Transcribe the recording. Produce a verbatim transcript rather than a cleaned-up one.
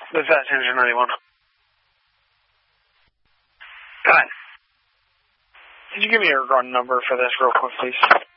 Dispatch engine ninety-one. Go ahead. Could you give me your run number for this real quick, please?